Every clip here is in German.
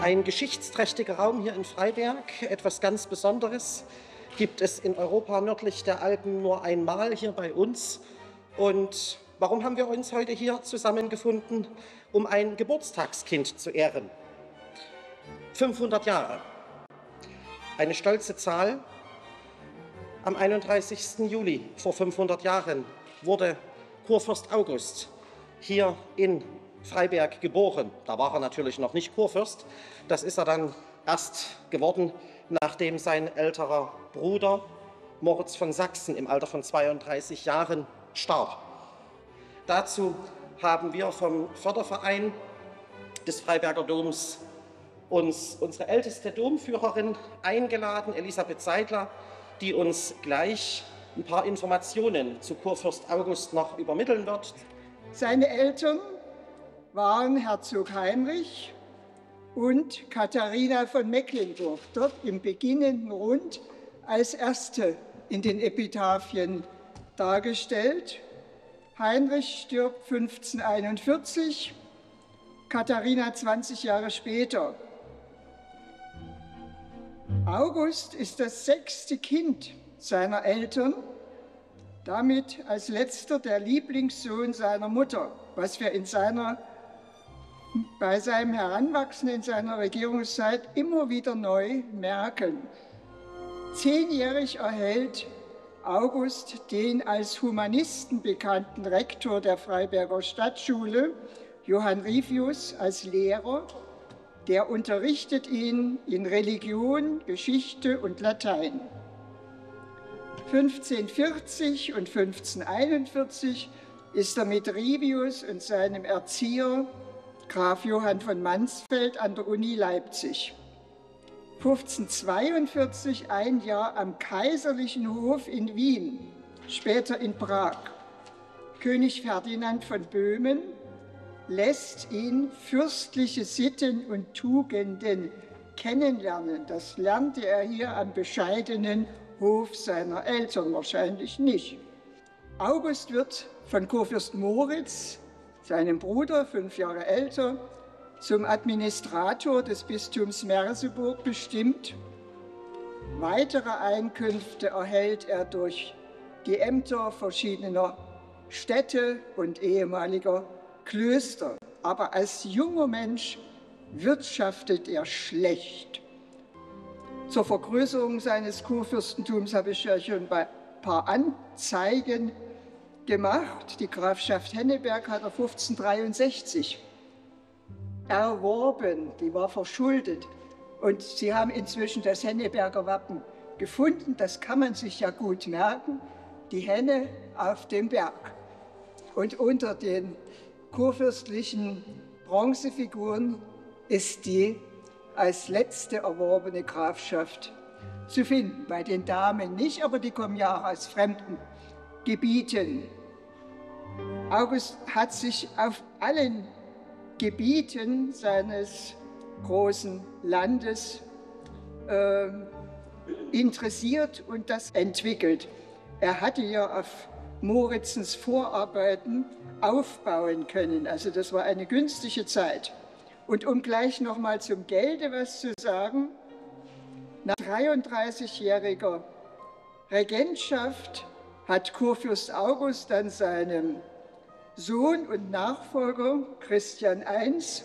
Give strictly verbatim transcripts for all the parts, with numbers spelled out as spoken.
Ein geschichtsträchtiger Raum hier in Freiberg, etwas ganz Besonderes, gibt es in Europa nördlich der Alpen nur einmal hier bei uns. Und warum haben wir uns heute hier zusammengefunden? Um ein Geburtstagskind zu ehren. fünfhundert Jahre. Eine stolze Zahl. Am einunddreißigsten Juli vor fünfhundert Jahren wurde Kurfürst August hier in Freiberg geboren. Da war er natürlich noch nicht Kurfürst. Das ist er dann erst geworden, nachdem sein älterer Bruder Moritz von Sachsen im Alter von zweiunddreißig Jahren starb. Dazu haben wir vom Förderverein des Freiberger Doms uns unsere älteste Domführerin eingeladen, Elisabeth Seidler, die uns gleich ein paar Informationen zu Kurfürst August noch übermitteln wird. Seine Eltern waren Herzog Heinrich und Katharina von Mecklenburg, dort im beginnenden Rund als erste in den Epitaphien dargestellt. Heinrich stirbt fünfzehnhunderteinundvierzig, Katharina zwanzig Jahre später. August ist das sechste Kind seiner Eltern, damit als letzter der Lieblingssohn seiner Mutter, was wir in seiner, bei seinem Heranwachsen in seiner Regierungszeit immer wieder neu merken. Zehnjährig erhält August den als Humanisten bekannten Rektor der Freiberger Stadtschule, Johann Rivius, als Lehrer. Der unterrichtet ihn in Religion, Geschichte und Latein. fünfzehnhundertvierzig und fünfzehnhunderteinundvierzig ist er mit Rivius und seinem Erzieher, Graf Johann von Mansfeld, an der Uni Leipzig. fünfzehnhundertzweiundvierzig ein Jahr am kaiserlichen Hof in Wien, später in Prag. König Ferdinand von Böhmen lässt ihn fürstliche Sitten und Tugenden kennenlernen. Das lernte er hier am bescheidenen Hof seiner Eltern wahrscheinlich nicht. August wird von Kurfürst Moritz, seinem Bruder, fünf Jahre älter, zum Administrator des Bistums Merseburg bestimmt. Weitere Einkünfte erhält er durch die Ämter verschiedener Städte und ehemaliger Klöster. Aber als junger Mensch wirtschaftet er schlecht. Zur Vergrößerung seines Kurfürstentums habe ich ja schon ein paar Anzeigen gemacht. Die Grafschaft Henneberg hat er fünfzehnhundertdreiundsechzig erworben, die war verschuldet. Und sie haben inzwischen das Henneberger Wappen gefunden, das kann man sich ja gut merken, die Henne auf dem Berg. Und unter den kurfürstlichen Bronzefiguren ist die als letzte erworbene Grafschaft zu finden. Bei den Damen nicht, aber die kommen ja auch aus fremden Gebieten. August hat sich auf allen Gebieten seines großen Landes äh, interessiert und das entwickelt. Er hatte ja auf Moritzens Vorarbeiten aufbauen können. Also das war eine günstige Zeit. Und um gleich noch mal zum Gelde was zu sagen, nach dreiunddreißigjähriger Regentschaft hat Kurfürst August dann seinem Sohn und Nachfolger Christian der Erste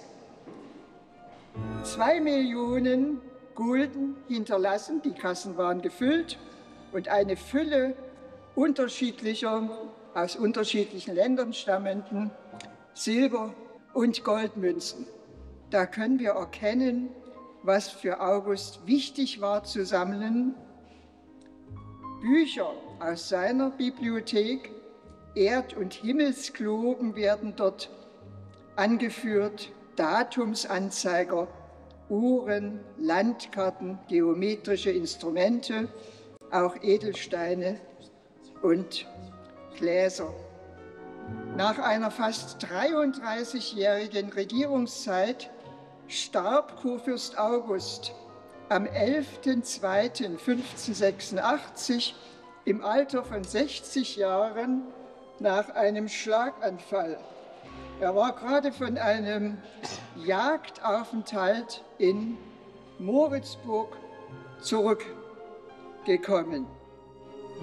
zwei Millionen Gulden hinterlassen, die Kassen waren gefüllt, und eine Fülle unterschiedlicher, aus unterschiedlichen Ländern stammenden Silber- und Goldmünzen. Da können wir erkennen, was für August wichtig war zu sammeln. Bücher aus seiner Bibliothek, Erd- und Himmelsgloben werden dort angeführt, Datumsanzeiger, Uhren, Landkarten, geometrische Instrumente, auch Edelsteine und Gläser. Nach einer fast dreiunddreißigjährigen Regierungszeit starb Kurfürst August am elften zweiten fünfzehnhundertsechsundachtzig im Alter von sechzig Jahren nach einem Schlaganfall. Er war gerade von einem Jagdaufenthalt in Moritzburg zurückgekommen.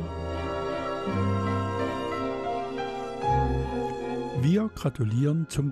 Wir gratulieren zum